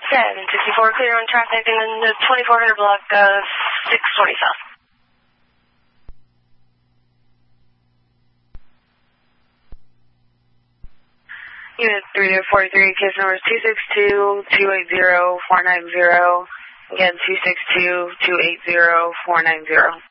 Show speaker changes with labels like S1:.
S1: 1064, clear on traffic in the 2400 block, 620 south. Unit 3043, case number is 262-280-490. Again, 262-280-490.